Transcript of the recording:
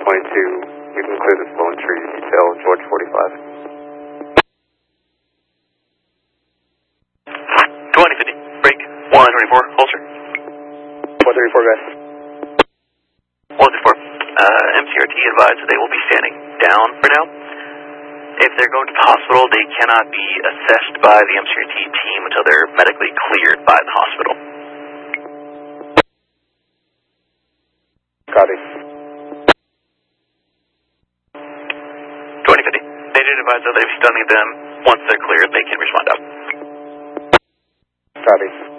you can clear this Lone Tree detail, George 45. 2050, break, 124, holster. 134, guys. 134, MCRT advised that they will be standing down for now. If they're going to the hospital, they cannot be assessed by the MCRT team until they're medically cleared by the hospital. Copy. 2050, they did advise that they'll be stunning them. Once they're cleared, they can respond out. Copy.